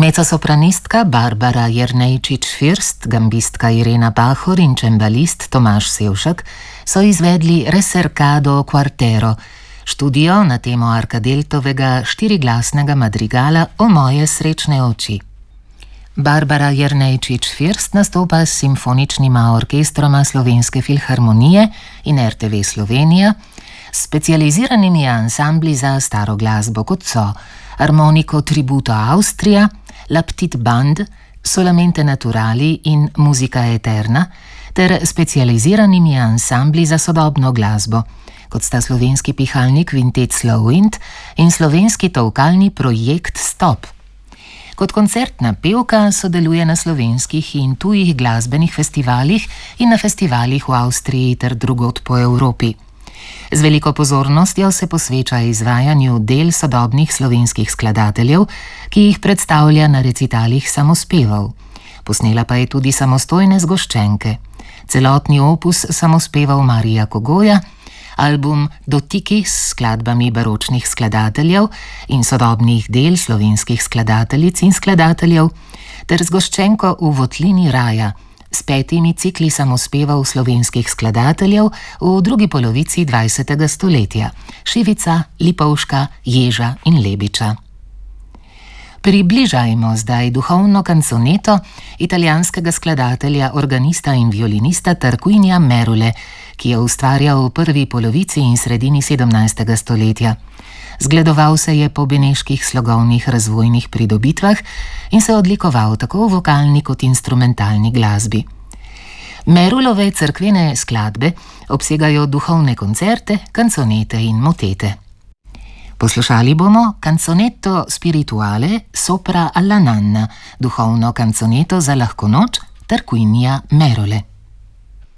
Mezzosopranistka Barbara Jernejčič-First, gambistka Irena Pahor in čembalist Tomaž Sevšek so izvedli Recercado Quartero, študijo na temo Arkadeltovega štiriglasnega madrigala O moje srečne oči. Barbara Jernejčič-First nastopa s simfoničnima orkestroma Slovenske filharmonije in RTV Slovenija, s specializiranimi ansambli za staro glasbo, kot so Armonico Tributo Austria, La Petite Bande, Solamente Naturali in Musica Eterna, ter specializiranimi ansambli za sodobno glasbo, kot sta slovenski pihalni kvintet Slow Wind in slovenski tolkalni projekt Stop. Kot koncertna pevka sodeluje na slovenskih in tujih glasbenih festivalih in na festivalih v Avstriji ter drugod po Evropi. Z veliko pozornostjo se posveča izvajanju del sodobnih slovenskih skladateljev, ki jih predstavlja na recitalih samospevov. Posnela pa je tudi samostojne zgoščenke. Celotni opus samospevov Marija Kogoja, album Dotiki s skladbami baročnih skladateljev in sodobnih del slovenskih skladateljic in skladateljev, ter zgoščenko V votlini raja, s 5 cikli samospevov slovenskih skladateljev v drugi polovici 20. stoletja: Šivica, Lipovška, Ježa in Lebiča. Približajmo zdaj duhovno kanconeto italijanskega skladatelja, organista in violinista Tarquinija Merule, ki jo ustvarja v prvi polovici in sredini 17. stoletja. Zgledoval se je po beneških slogovnih razvojnih pridobitvah in se odlikoval tako v vokalni kot instrumentalni glasbi. Merulove cerkvene skladbe obsegajo duhovne koncerte, kanconete in motete. Poslušali bomo Canzonetto spirituale sopra alla nanna, duhovno kanconeto za lahko noč Tarquinija Merule.